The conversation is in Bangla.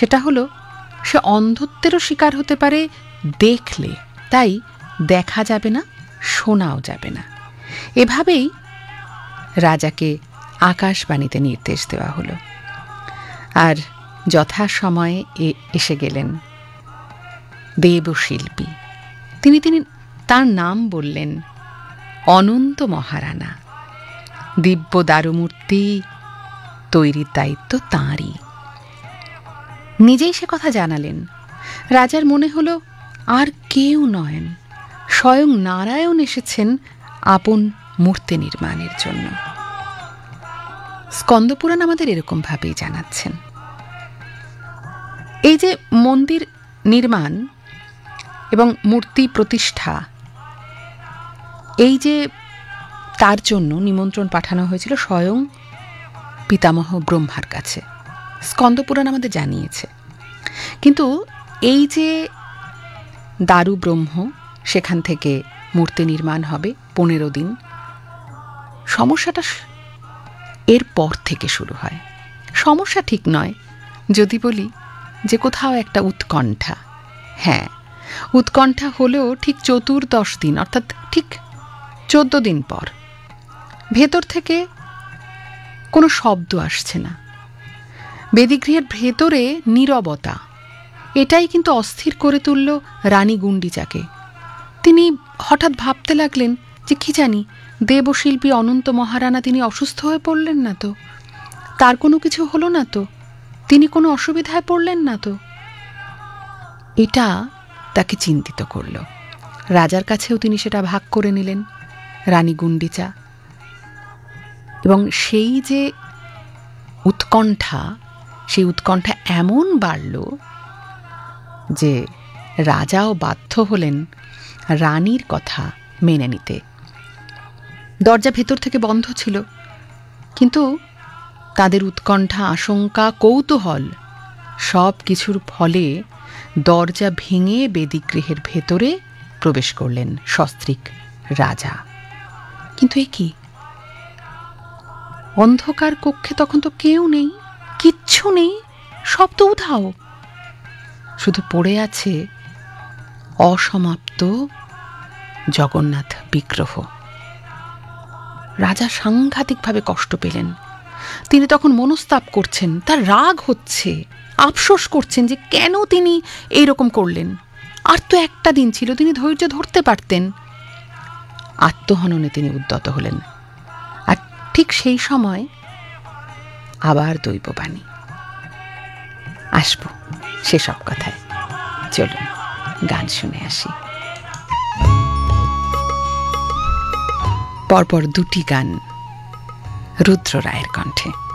সেটা হলো সে অন্ধত্বেরও শিকার হতে পারে দেখলে, তাই দেখা যাবে না, শোনাও যাবে না। এভাবেই রাজাকে আকাশবাণীতে নির্দেশ দেওয়া হলো। আর যথাসময়ে এসে গেলেন দেবশিল্পী। তিনি তার নাম বললেন অনন্ত মহারানা। দিব্য দারুমূর্তি তৈরির দায়িত্ব তাঁরই। নিজেই সে কথা জানালেন। রাজার মনে হলো আর কেউ নয়েন, স্বয়ং নারায়ণ এসেছেন আপন মূর্তি নির্মাণের জন্য। স্কন্দপুরাণ আমাদের এরকম ভাবেই জানাচ্ছেন। এই যে মন্দির নির্মাণ এবং মূর্তি প্রতিষ্ঠা, এই যে তার জন্য নিমন্ত্রণ পাঠানো হয়েছিল স্বয়ং পিতামহ ব্রহ্মার কাছে, স্কন্দপুরাণ আমাদের জানিয়েছে। কিন্তু এই যে দারু ব্রহ্ম, সেখান থেকে মূর্তি নির্মাণ হবে 15 দিন, সমস্যাটা এর পর থেকে শুরু হয়। সমস্যা ঠিক নয়, যদি বলি যে কোথাও একটা উৎকণ্ঠা। হ্যাঁ, উৎকণ্ঠা হলেও ঠিক 14 দিন, অর্থাৎ ঠিক 14 দিন পর ভেতর থেকে কোনো শব্দ আসছে না। বেদিগৃহের ভেতরে নীরবতা, এটাই কিন্তু অস্থির করে তুলল রানী গুন্ডিচাকে। তিনি হঠাৎ ভাবতে লাগলেন যে কি জানি, দেবশিল্পী অনন্ত মহারানা তিনি অসুস্থ হয়ে পড়লেন না তো, তার কোনো কিছু হলো না তো, তিনি কোনো অসুবিধায় পড়লেন না তো। এটা তাকে চিন্তিত করল। রাজার কাছেও তিনি সেটা ভাগ করে নিলেন, রানী গুন্ডিচা। এবং সেই যে উৎকণ্ঠা, সেই উৎকণ্ঠা এমন বাড়ল যে রাজাও বাধ্য হলেন রানীর কথা মেনে নিতে। দরজা ভেতর থেকে বন্ধ ছিল, কিন্তু তাদের উৎকণ্ঠা, আশঙ্কা, কৌতূহল সব কিছুর ফলে দরজা ভেঙে বেদিগৃহের ভেতরে প্রবেশ করলেন সস্ত্রীক রাজা। কিন্তু এ কি, অন্ধকার কক্ষে তখন তো কেউ নেই, কিচ্ছু নেই, সব তো উধাও। শুধু পড়ে আছে অসমাপ্ত জগন্নাথ বিগ্রহ। রাজা সাংঘাতিকভাবে কষ্ট পেলেন। তিনি তখন মনস্তাপ করছেন, তার রাগ হচ্ছে, আফসোস করছেন যে কেন তিনি এইরকম করলেন। আর তো একটা দিন ছিল, তিনি ধৈর্য ধরতে পারতেন। আত্মহননে তিনি উদ্যত হলেন। আর ঠিক সেই সময় আবার দৈববাণী। আসবো সেসব কথায়, চলুন গান শুনে আসি। পরপর দুটি গান রুদ্র রায়ের কণ্ঠে।